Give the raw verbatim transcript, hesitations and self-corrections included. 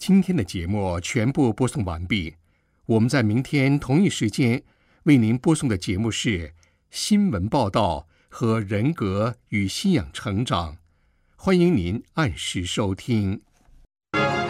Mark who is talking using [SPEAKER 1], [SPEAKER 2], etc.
[SPEAKER 1] 今天的节目全部播送完毕，我们在明天同一时间为您播送的节目是新闻报道和人格与信仰成长，欢迎您按时收听。